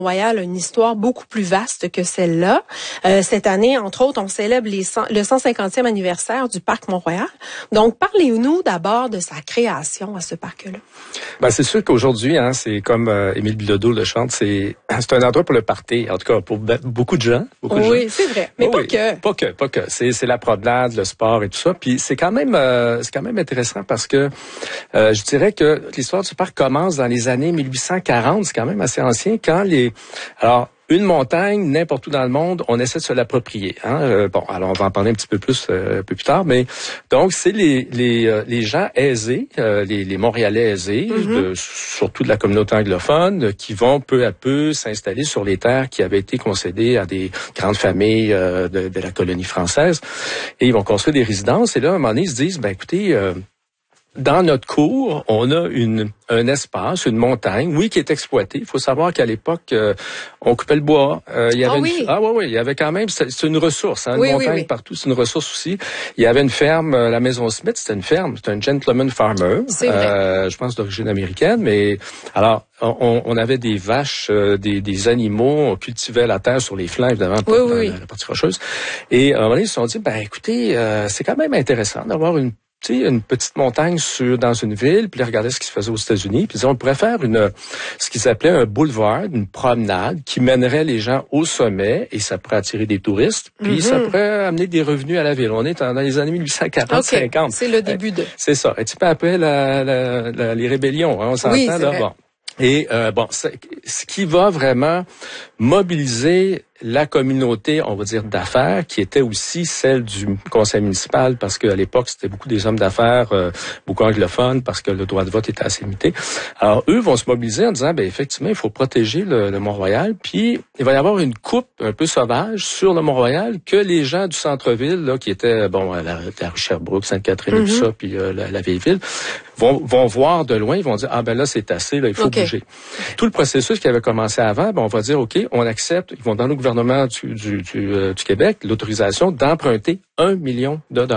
Royal a une histoire beaucoup plus vaste que celle-là. Cette année, entre autres, on célèbre le 150e anniversaire du Parc Mont-Royal. Donc, parlez-nous d'abord de sa création à ce parc-là. Ben, c'est sûr qu'aujourd'hui, c'est comme Émile Bilodeau le chante, c'est un endroit pour le party, en tout cas pour beaucoup de gens. Oui, c'est vrai, mais pas que. Pas que. C'est la promenade, le sport et tout ça. Puis c'est quand même intéressant parce que je dirais que l'histoire du parc commence dans les années 1840. C'est quand même assez ancien alors, une montagne, n'importe où dans le monde, on essaie de se l'approprier. Alors on va en parler un petit peu plus un peu plus tard, mais donc c'est les gens aisés, les Montréalais aisés, surtout de la communauté anglophone, qui vont peu à peu s'installer sur les terres qui avaient été concédées à des grandes familles de la colonie française, et ils vont construire des résidences. Et là, à un moment donné, ils se disent, écoutez, dans notre cour, on a un espace, une montagne, oui, qui est exploitée. Il faut savoir qu'à l'époque, on coupait le bois. Il y avait il y avait quand même, c'est une ressource, une montagne partout, c'est une ressource aussi. Il y avait une ferme, la Maison Smith, c'était une ferme, c'était un gentleman farmer, je pense d'origine américaine, mais alors on avait des vaches, des animaux, on cultivait la terre sur les flancs, évidemment, la partie rocheuse. Et à un moment donné, ils se sont dit, écoutez, c'est quand même intéressant d'avoir une petite montagne dans une ville, puis regarder ce qui se faisait aux États-Unis, puis on pourrait faire ce qu'ils appelaient un boulevard, une promenade qui mènerait les gens au sommet, et ça pourrait attirer des touristes, puis ça pourrait amener des revenus à la ville. On est dans les années 1840-50. C'est le début de... C'est ça. Un petit peu après les rébellions, on s'entend là. Bon. Et ce qui va vraiment mobiliser la communauté, on va dire, d'affaires, qui était aussi celle du conseil municipal, parce qu'à l'époque, c'était beaucoup des hommes d'affaires, beaucoup anglophones, parce que le droit de vote était assez limité. Alors, eux vont se mobiliser en disant, effectivement, il faut protéger le Mont-Royal, puis il va y avoir une coupe un peu sauvage sur le Mont-Royal que les gens du centre-ville, là, qui étaient, la rue Sherbrooke, Sainte-Catherine et tout ça, puis la vieille ville, vont voir de loin, ils vont dire, là, c'est assez, là, il faut bouger. Tout le processus qui avait commencé avant, on va dire, OK, on accepte, ils vont dans le gouvernement du Québec l'autorisation d'emprunter $1 million.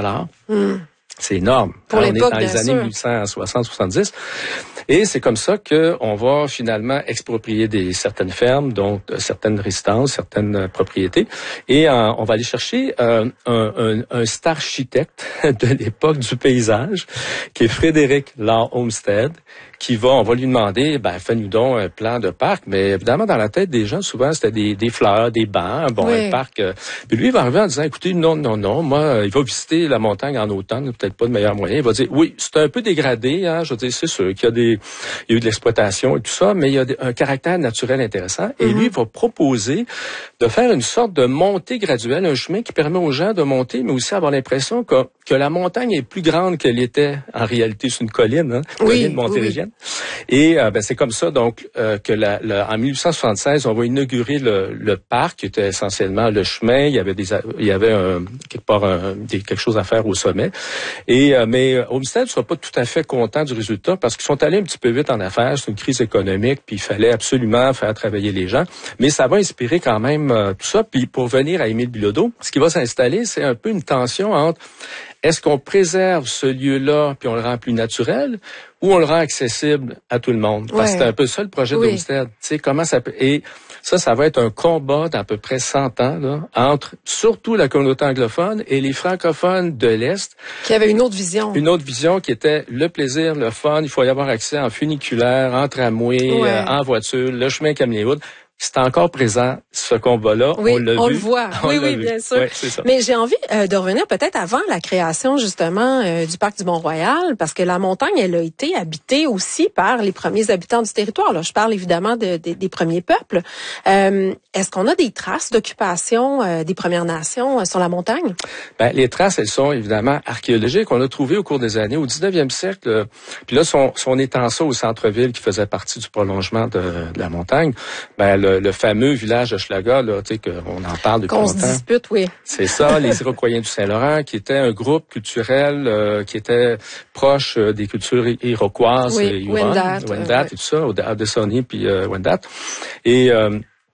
C'est énorme. Pour l'époque, on est dans les années 1860-70. Et c'est comme ça qu'on va finalement exproprier certaines fermes, donc certaines résidences, certaines propriétés. Et on va aller chercher un star architecte de l'époque du paysage, qui est Frédéric Law Olmsted, on va lui demander, fais-nous donc un plan de parc. Mais évidemment, dans la tête des gens, souvent, c'était des fleurs, des bancs, un parc. Puis lui, il va arriver en disant, écoutez, non, moi, il va visiter la montagne en automne, peut-être pas de meilleur moyen. Il va dire, oui, c'est un peu dégradé, je veux dire, c'est sûr qu'il il y a eu de l'exploitation et tout ça, mais il y a un caractère naturel intéressant. Et lui, il va proposer de faire une sorte de montée graduelle, un chemin qui permet aux gens de monter, mais aussi avoir l'impression que la montagne est plus grande qu'elle était en réalité sur une colline, colline montérégienne. Et c'est comme ça donc que en 1876, on va inaugurer le parc, qui était essentiellement le chemin. Il y avait quelque chose à faire au sommet. Et mais Olmsted ne sera pas tout à fait content du résultat, parce qu'ils sont allés un petit peu vite en affaires. C'est une crise économique, puis il fallait absolument faire travailler les gens. Mais ça va inspirer quand même tout ça. Puis pour venir à Émile Bilodeau, ce qui va s'installer, c'est un peu une tension entre est-ce qu'on préserve ce lieu-là puis on le rend plus naturel, ou on le rend accessible à tout le monde? Parce que c'est un peu ça le projet d'Olmsted. Tu sais, comment ça peut... Et ça va être un combat d'à peu près 100 ans, là, entre surtout la communauté anglophone et les francophones de l'Est. Qui avaient une autre vision. Une autre vision qui était le plaisir, le fun. Il faut y avoir accès en funiculaire, en tramway, en voiture, le chemin Camille-Wood. C'est encore présent, ce combat-là. Oui, on le voit. Oui, bien sûr. Oui, c'est ça. Mais j'ai envie de revenir peut-être avant la création, justement, du parc du Mont-Royal, parce que la montagne, elle a été habitée aussi par les premiers habitants du territoire. Là, je parle évidemment des premiers peuples. Est-ce qu'on a des traces d'occupation des Premières Nations sur la montagne? Les traces, elles sont évidemment archéologiques. On a trouvé au cours des années, au 19e siècle, puis là, si on étend ça au centre-ville qui faisait partie du prolongement de la montagne, le fameux village de Hochelaga, là, tu sais, qu'on en parle depuis longtemps. Qu'on se dispute, oui. C'est ça, les Iroquois du Saint-Laurent, qui était un groupe culturel qui était proche des cultures iroquoises, Wendat, et tout ça, Haudenosaunee puis Wendat. Et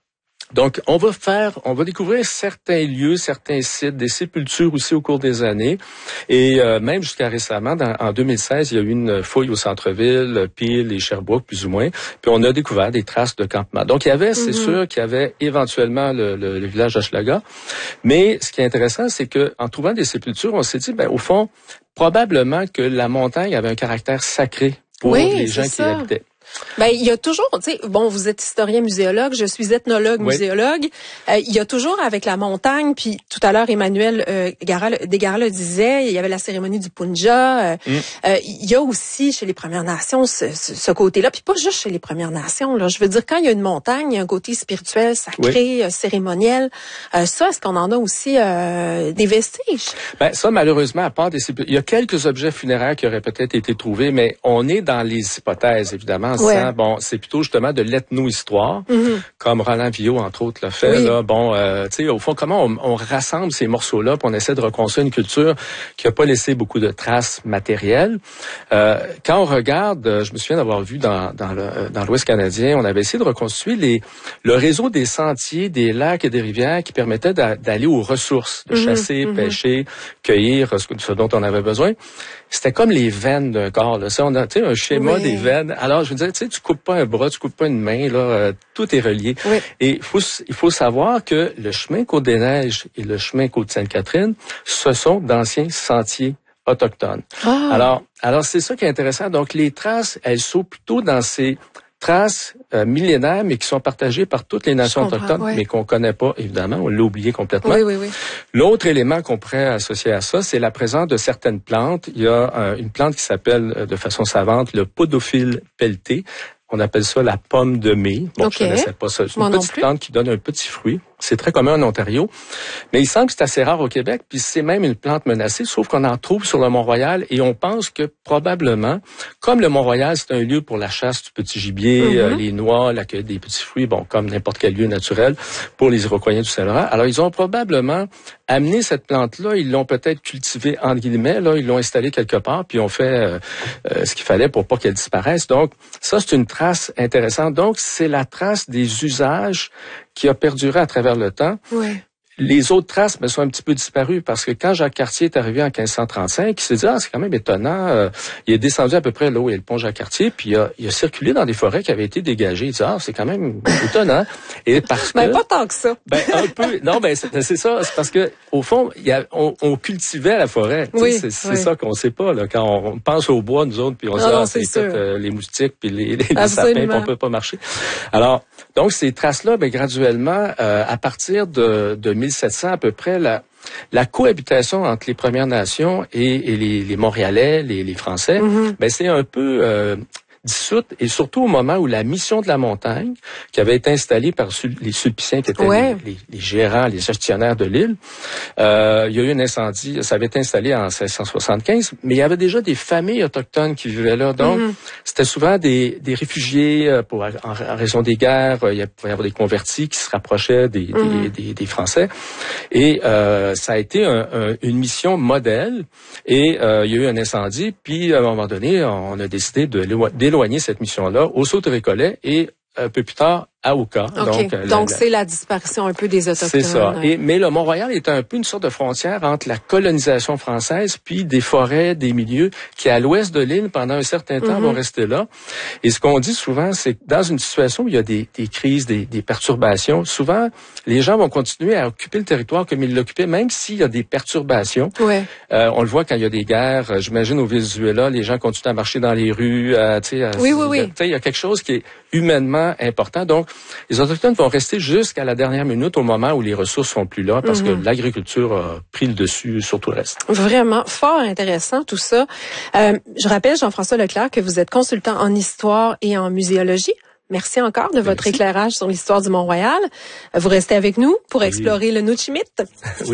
Donc, on va découvrir certains lieux, certains sites, des sépultures aussi au cours des années. Et même jusqu'à récemment, en 2016, il y a eu une fouille au centre-ville, Peel et Sherbrooke, plus ou moins. Puis on a découvert des traces de campement. Donc, il y avait, c'est sûr qu'il y avait éventuellement le village d'Hochelaga. Mais ce qui est intéressant, c'est que en trouvant des sépultures, on s'est dit, au fond, probablement que la montagne avait un caractère sacré pour les gens qui y habitaient. Il y a toujours, tu sais, bon, vous êtes historien muséologue, je suis ethnologue muséologue. Il y a toujours avec la montagne, puis tout à l'heure Emmanuel Desgaras le disait, il y avait la cérémonie du Punja. Il y a aussi chez les Premières Nations ce côté-là, puis pas juste chez les Premières Nations. Là, je veux dire, quand il y a une montagne, il y a un côté spirituel, sacré, cérémoniel. Ça, est-ce qu'on en a aussi des vestiges? Ça, malheureusement, à part des sépultures, il y a quelques objets funéraires qui auraient peut-être été trouvés, mais on est dans les hypothèses, évidemment. Bon, c'est plutôt justement de l'ethno-histoire, comme Roland Villot, entre autres, l'a fait. Là. Bon, tu sais, au fond, comment on rassemble ces morceaux-là, puis on essaie de reconstruire une culture qui n'a pas laissé beaucoup de traces matérielles. Quand on regarde, je me souviens d'avoir vu dans l'Ouest canadien, on avait essayé de reconstruire le réseau des sentiers, des lacs et des rivières qui permettaient d'aller aux ressources, de chasser, pêcher, cueillir ce dont on avait besoin. C'était comme les veines d'un corps. Là. Ça, on a un schéma des veines. Alors, je veux dire, tu sais, tu coupes pas un bras, tu coupes pas une main, là, tout est relié. Et il faut savoir que le chemin Côte-des-Neiges et le chemin Côte-Sainte-Catherine, ce sont d'anciens sentiers autochtones. Alors c'est ça qui est intéressant. Donc, les traces, elles sont plutôt dans ces traces millénaires, mais qui sont partagées par toutes les nations autochtones, mais qu'on connaît pas, évidemment. On l'a oublié complètement. L'autre élément qu'on pourrait associer à ça, c'est la présence de certaines plantes. Il y a une plante qui s'appelle, de façon savante, le Podophile pelleté. On appelle ça la pomme de mai. Bon, je connaissais pas ça. C'est une petite plante qui donne un petit fruit. C'est très commun en Ontario. Mais il semble que c'est assez rare au Québec, puis c'est même une plante menacée, sauf qu'on en trouve sur le Mont-Royal et on pense que probablement, comme le Mont-Royal, c'est un lieu pour la chasse du petit gibier, les noix, l'accueil des petits fruits, bon, comme n'importe quel lieu naturel pour les Iroquois du Saint-Laurent. Alors, ils ont probablement amené cette plante-là, ils l'ont peut-être cultivée, entre guillemets, là, ils l'ont installée quelque part, puis ont fait ce qu'il fallait pour pas qu'elle disparaisse. Donc, ça, c'est une trace intéressante. Donc, c'est la trace des usages qui a perduré à travers le temps. Les autres traces sont un petit peu disparues parce que quand Jacques Cartier est arrivé en 1535, il s'est dit, c'est quand même étonnant. Il est descendu à peu près là où il y a le pont Jacques-Cartier, puis il a circulé dans des forêts qui avaient été dégagées. Il dit, c'est quand même étonnant. Et parce que... pas tant que ça. Un peu. Non, c'est ça. C'est parce que, au fond, on cultivait la forêt. C'est ça qu'on sait pas, là. Quand on pense au bois, nous autres, puis on dit, c'est les moustiques, puis les sapins, puis on peut pas marcher. Alors, donc, ces traces-là, graduellement, à partir de 1700 à peu près, la cohabitation entre les Premières Nations et les Montréalais, les Français, c'est un peu dissoute, et surtout au moment où la mission de la montagne, qui avait été installée par les Sulpiciens, qui étaient les gérants, les gestionnaires de l'île, il y a eu un incendie, ça avait été installé en 1675, mais il y avait déjà des familles autochtones qui vivaient là, donc c'était souvent des réfugiés en raison des guerres, il pouvait y avoir des convertis qui se rapprochaient des Français, et ça a été une mission modèle, et il y a eu un incendie, puis à un moment donné, on a décidé d'éloigner cette mission-là au Sault-Récollet et un peu plus tard à Oka. Donc c'est la disparition un peu des Autochtones. C'est ça. Mais le Mont-Royal est un peu une sorte de frontière entre la colonisation française puis des forêts, des milieux qui, à l'ouest de l'île, pendant un certain temps, vont rester là. Et ce qu'on dit souvent, c'est que dans une situation où il y a des crises, des perturbations, souvent, les gens vont continuer à occuper le territoire comme ils l'occupaient, même s'il y a des perturbations. On le voit quand il y a des guerres. J'imagine au Venezuela, les gens continuent à marcher dans les rues. Il y a quelque chose qui est humainement important. Donc, les Autochtones vont rester jusqu'à la dernière minute au moment où les ressources sont plus là parce que l'agriculture a pris le dessus sur tout le reste. Vraiment fort intéressant tout ça. Je rappelle, Jean-François Leclerc, que vous êtes consultant en histoire et en muséologie. Merci encore de votre éclairage sur l'histoire du Mont-Royal. Vous restez avec nous pour explorer le Nuu-Chimit.